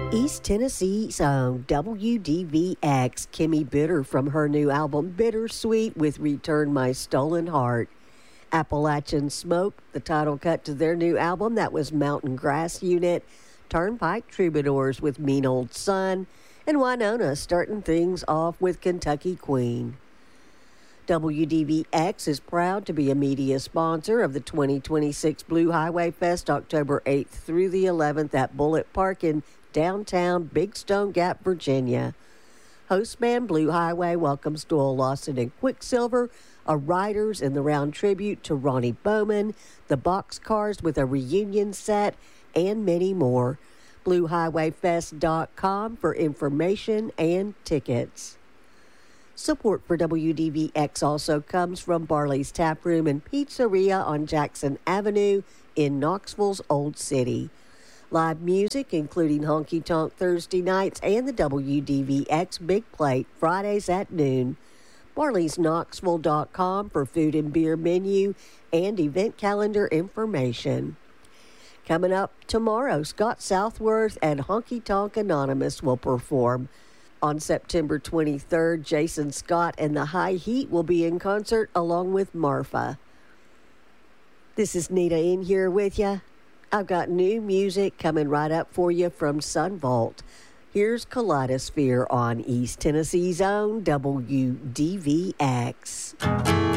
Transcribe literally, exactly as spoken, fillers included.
East Tennessee's own W D V X, Kimmy Bitter from her new album Bittersweet with Return My Stolen Heart. Appalachian Smoke, the title cut to their new album, that was Mountain Grass Unit. Turnpike Troubadours with Mean Old Sun. And Winona starting things off with Kentucky Queen. W D V X is proud to be a media sponsor of the twenty twenty-six Blue Highway Fest, October eighth through the eleventh at Bullitt Park in downtown Big Stone Gap, Virginia. Host band Blue Highway welcomes Doyle Lawson and Quicksilver, a Riders in the Round tribute to Ronnie Bowman, the Boxcars with a reunion set, and many more. blue highway fest dot com for information and tickets. Support for W D V X also comes from Barley's Tap Room and Pizzeria on Jackson Avenue in Knoxville's Old City. Live music, including Honky Tonk Thursday nights and the W D V X Big Plate Fridays at noon. Barleys Knoxville dot com for food and beer menu and event calendar information. Coming up tomorrow, Scott Southworth and Honky Tonk Anonymous will perform. On September twenty-third, Jason Scott and the High Heat will be in concert along with Marfa. This is Nita in here with you. I've got new music coming right up for you from Sun Vault. Here's Kaleidosphere on East Tennessee's own W D V X.